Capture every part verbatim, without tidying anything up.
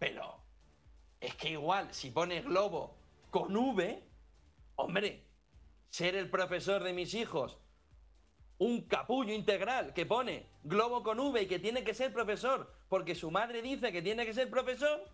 Pero es que igual, si pones globo con V, hombre, ser el profesor de mis hijos un capullo integral que pone globo con V y que tiene que ser profesor porque su madre dice que tiene que ser profesor,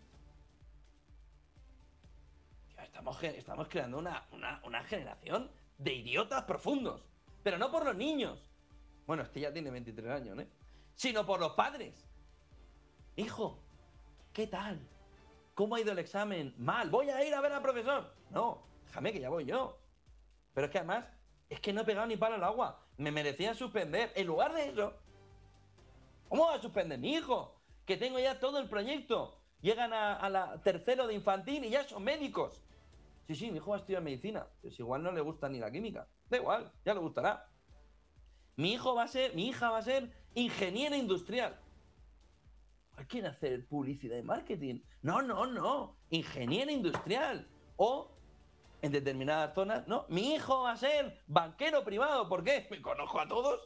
estamos, estamos creando una, una, una generación de idiotas profundos. Pero no por los niños. Bueno, este ya tiene veintitrés años, ¿eh? Sino por los padres. Hijo, ¿qué tal? ¿Cómo ha ido el examen? Mal, voy a ir a ver al profesor. No, déjame que ya voy yo. Pero es que además, es que no he pegado ni palo al agua. Me merecían suspender. En lugar de eso, ¿cómo va a suspender mi hijo? Que tengo ya todo el proyecto. Llegan a, a la tercero de infantil y ya son médicos. Sí, sí, mi hijo va a estudiar medicina. Pues igual no le gusta ni la química. Da igual, ya le gustará. Mi hijo va a ser, mi hija va a ser ingeniera industrial. ¿Cuál quiere hacer publicidad y marketing? No, no, no. Ingeniera industrial. O, en determinadas zonas, no. Mi hijo va a ser banquero privado. ¿Por qué? ¿Me conozco a todos?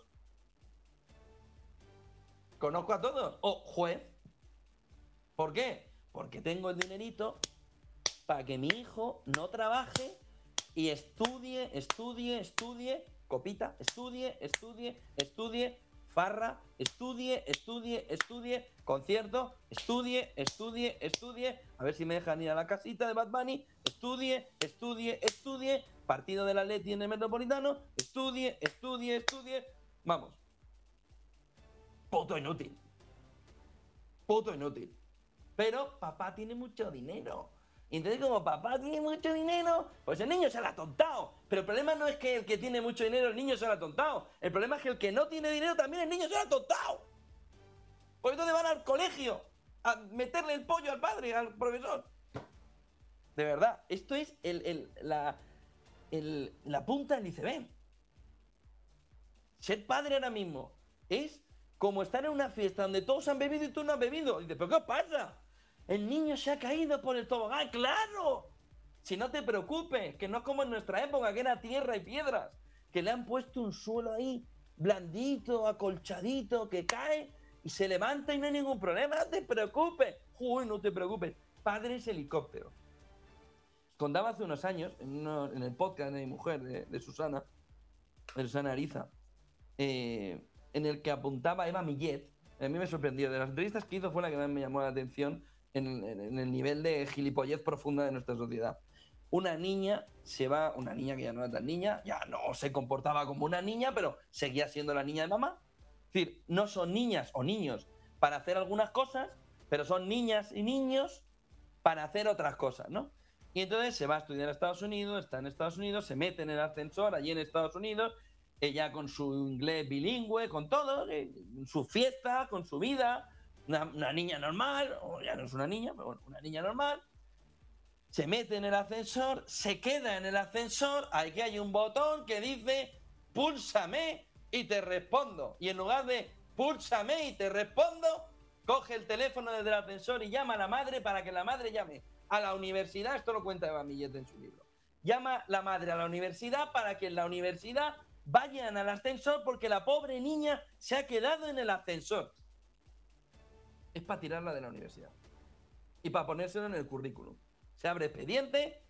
¿Conozco a todos? O juez. ¿Por qué? Porque tengo el dinerito para que mi hijo no trabaje y estudie, estudie, estudie, copita, estudie, estudie, estudie, farra, estudie, estudie, estudie, concierto, estudie, estudie, estudie, a ver si me dejan ir a la casita de Bad Bunny, estudie, estudie, estudie, partido del Atleti en el Metropolitano, estudie, estudie, estudie, vamos. Puto inútil. Puto inútil. Pero papá tiene mucho dinero. Y entonces, como papá tiene mucho dinero, pues el niño se lo ha tontado. Pero el problema no es que el que tiene mucho dinero, el niño se lo ha tontado. El problema es que el que no tiene dinero, también el niño se lo ha tontado. Pues entonces van al colegio a meterle el pollo al padre, al profesor. De verdad, esto es el, el, la, el, la punta del iceberg. Ser padre ahora mismo es como estar en una fiesta donde todos han bebido y tú no has bebido. Y dices, ¿pero qué pasa? El niño se ha caído por el tobogán, ¡claro! Si no te preocupes, que no es como en nuestra época, que era tierra y piedras, que le han puesto un suelo ahí, blandito, acolchadito, que cae y se levanta y no hay ningún problema, no te preocupes. Uy, no te preocupes. Padres helicóptero. Contaba hace unos años, en, uno, en el podcast de mi mujer, de, de Susana, de Susana Ariza, eh, en el que apuntaba Eva Millet. A mí me sorprendió. De las entrevistas que hizo fue la que más me llamó la atención en, en, en el nivel de gilipollez profunda de nuestra sociedad. Una niña se va, una niña que ya no era tan niña, ya no se comportaba como una niña, pero seguía siendo la niña de mamá. Es decir, no son niñas o niños para hacer algunas cosas, pero son niñas y niños para hacer otras cosas, ¿no? Y entonces se va a estudiar a Estados Unidos, está en Estados Unidos, se mete en el ascensor allí en Estados Unidos, ella con su inglés bilingüe, con todo, eh, su fiesta, con su vida, una, una niña normal, o ya no es una niña, pero bueno, una niña normal, se mete en el ascensor, se queda en el ascensor, aquí hay un botón que dice púlsame y te respondo, y en lugar de púlsame y te respondo, coge el teléfono desde el ascensor y llama a la madre para que la madre llame a la universidad. Esto lo cuenta Eva Millet en su libro. Llama la madre a la universidad para que en la universidad vayan al ascensor porque la pobre niña se ha quedado en el ascensor. Es para tirarla de la universidad y para ponérselo en el currículum. Se abre expediente.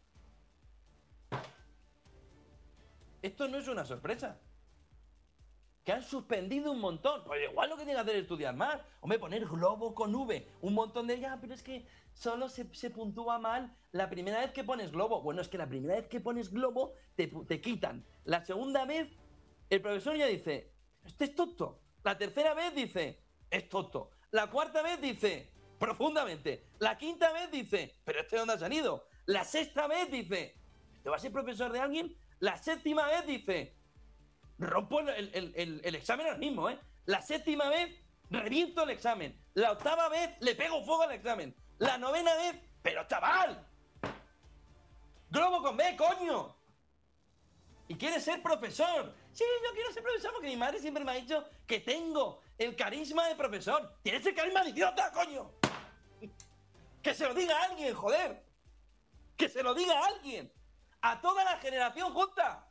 Esto no es una sorpresa. Que han suspendido un montón. Pues igual lo que tiene que hacer es estudiar más. Hombre, poner globo con V. Un montón de... Ya, pero es que solo se, se puntúa mal la primera vez que pones globo. Bueno, es que la primera vez que pones globo te, te quitan. La segunda vez, el profesor ya dice, este es tonto. La tercera vez dice, es tonto. La cuarta vez dice, profundamente. La quinta vez dice, pero este dónde ha salido. La sexta vez dice, ¿te vas a ser profesor de alguien? La séptima vez dice, rompo el, el, el, el examen ahora mismo, ¿eh? La séptima vez, reviento el examen. La octava vez, le pego fuego al examen. La novena vez, pero chaval, globo con B, coño. Y quieres ser profesor. Sí, yo quiero ser profesor porque mi madre siempre me ha dicho que tengo el carisma de profesor. Tienes el carisma de idiota, coño. Que se lo diga a alguien, joder. Que se lo diga a alguien. A toda la generación junta.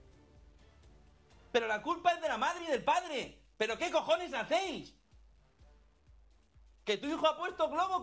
Pero la culpa es de la madre y del padre. ¿Pero qué cojones hacéis? Que tu hijo ha puesto globo